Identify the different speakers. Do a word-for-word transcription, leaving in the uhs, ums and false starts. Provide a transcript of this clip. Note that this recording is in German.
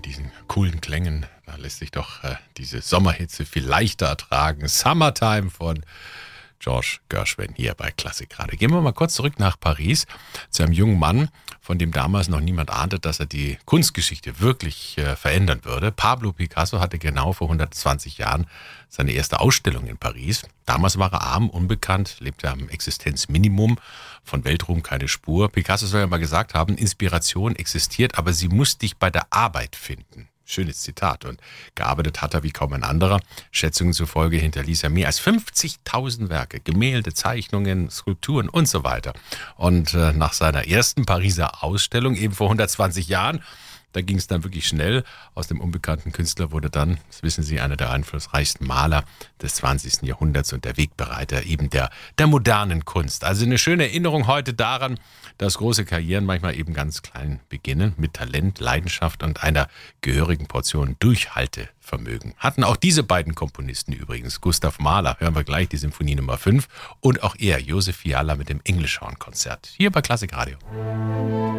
Speaker 1: mit diesen coolen Klängen, da lässt sich doch äh, diese Sommerhitze viel leichter ertragen. Summertime von George Gershwin hier bei Klassik Radio. Gehen wir mal kurz zurück nach Paris zu einem jungen Mann, von dem damals noch niemand ahnte, dass er die Kunstgeschichte wirklich äh, verändern würde. Pablo Picasso hatte genau vor hundertzwanzig Jahren seine erste Ausstellung in Paris. Damals war er arm, unbekannt, lebte am Existenzminimum, von Weltruhm keine Spur. Picasso soll ja mal gesagt haben, Inspiration existiert, aber sie muss dich bei der Arbeit finden. Schönes Zitat. Und gearbeitet hat er wie kaum ein anderer. Schätzungen zufolge hinterließ er mehr als fünfzigtausend Werke, Gemälde, Zeichnungen, Skulpturen und so weiter. Und äh, nach seiner ersten Pariser Ausstellung, eben vor hundertzwanzig Jahren, da ging es dann wirklich schnell. Aus dem unbekannten Künstler wurde dann, das wissen Sie, einer der einflussreichsten Maler des zwanzigsten Jahrhunderts und der Wegbereiter eben der, der modernen Kunst. Also eine schöne Erinnerung heute daran, dass große Karrieren manchmal eben ganz klein beginnen, mit Talent, Leidenschaft und einer gehörigen Portion Durchhaltevermögen. Hatten auch diese beiden Komponisten übrigens. Gustav Mahler, hören wir gleich die Symphonie Nummer fünf, und auch er, Josef Fiala mit dem English Horn Konzert. Hier bei Klassik Radio.